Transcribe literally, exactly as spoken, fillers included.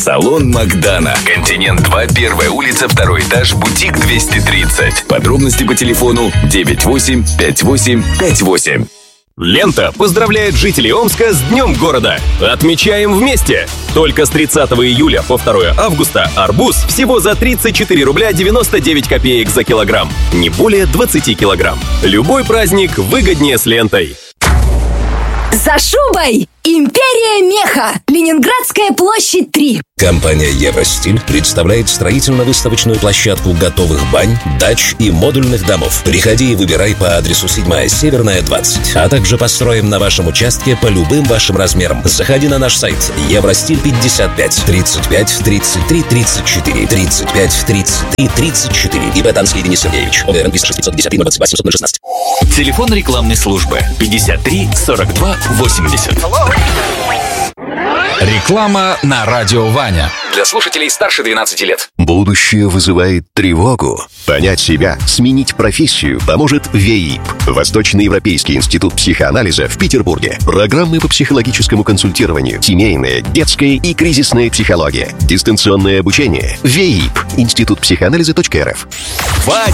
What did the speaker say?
Салон Макдана. Континент два, первая улица, второй этаж, бутик двести тридцать. Подробности по телефону девять восемь пять восемь пять восемь. Лента поздравляет жителей Омска с Днем города. Отмечаем вместе! Только с тридцатого июля по второе августа арбуз всего за тридцать четыре рубля девяносто девять копеек за килограмм. Не более двадцати килограмм. Любой праздник выгоднее с лентой. За шубой! Империя меха! Ленинградская площадь три. Компания «Евростиль» представляет строительно-выставочную площадку готовых бань, дач и модульных домов. Приходи и выбирай по адресу седьмая Северная, двадцать. А также построим на вашем участке по любым вашим размерам. Заходи на наш сайт евростиль пятьдесят пять тридцать пять тридцать три тридцать четыре тридцать пять тридцать три тридцать четыре. ИП Танский Денис Сергеевич. ОГРН двести шесть пятьсот пятьдесят ноль двадцать восемь ноль шестнадцать. Телефон рекламной службы пятьдесят три сорок два восемьдесят. Реклама на радио Ваня. Для слушателей старше двенадцати лет. Будущее вызывает тревогу. Понять себя, сменить профессию поможет ВЕИП. Восточноевропейский институт психоанализа в Петербурге. Программы по психологическому консультированию, семейная, детская и кризисная психология. Дистанционное обучение. ВЕИП. Институт психоанализа.рф.